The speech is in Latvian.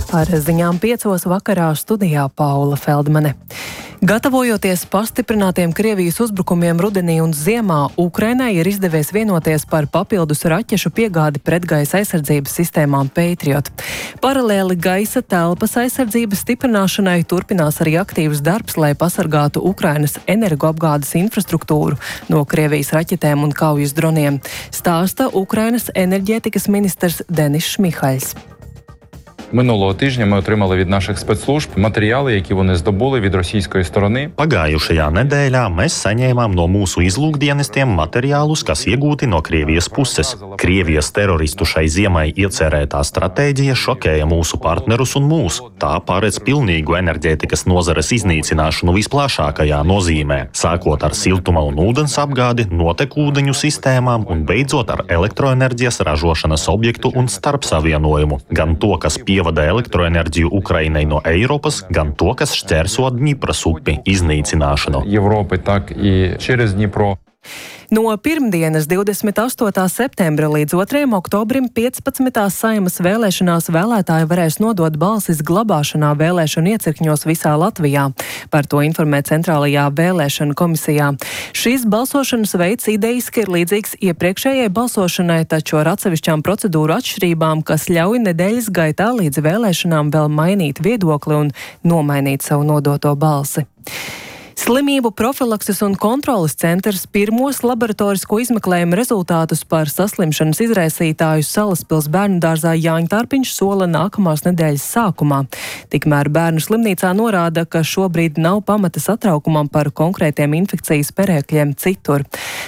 Ar ziņām 5 vakarā studijā Paula Feldmane. Gatavojoties pastiprinātiem Krievijas uzbrukumiem rudenī un ziemā, Ukrainai ir izdevies vienoties par papildus raķešu piegādi pretgaisa aizsardzības sistēmām Patriot. Paralēli gaisa telpas aizsardzības stiprināšanai turpinās arī aktīvs darbs, lai pasargātu Ukrainas energoapgādes infrastruktūru no Krievijas raķetēm un kaujas droniem, stāsta Ukrainas enerģētikas ministrs Denis Šmihaļs. Минулого тижня ми отримали від наших спецслужб матеріали, які вони здобули від російської сторони. Pagājušajā nedēļā mēs saņēmām no mūsu izlūkdienestiem materiālus, kas iegūti no Krievijas puses. Krievijas teroristu šai ziemai iecerētā stratēģija šokēja mūsu partnerus un mūs. Tā paredz pilnīgu enerģētikas nozares iznīcināšanu visplašākajā nozīmē, sākot ar siltuma un ūdens apgādi, notekūdeņu sistēmām un beidzot ar elektroenerģijas ražošanas objektu un starpsavienojumu, gan to, kas pievada elektroenerģiju Ukrainai no Eiropas, gan to, kas šķērso Dņipras upi iznīcināšanu. Європи, так і через Дніпро. No pirmdienas 28. septembra līdz 2. oktobrim 15. Saeimas vēlēšanās vēlētāji varēs nodot balsis glabāšanā vēlēšanu iecirkņos visā Latvijā. Par to informē Centrālajā vēlēšanu komisijā. Šis balsošanas veids idejiski ir līdzīgs iepriekšējai balsošanai, taču ar atsevišķām procedūru atšķirībām, kas ļauj nedēļas gaitā līdz vēlēšanām vēl mainīt viedokli un nomainīt savu nodoto balsi. Slimību profilakses un kontroles centrs pirmos laboratorisko izmeklējumu rezultātus par saslimšanas izraisītāju Salaspils bērnudārzā Jāņtārpiņš sola nākamās nedēļas sākumā. Tikmēr bērnu slimnīcā norāda, ka šobrīd nav pamata satraukumam par konkrētiem infekcijas perēkļiem citur.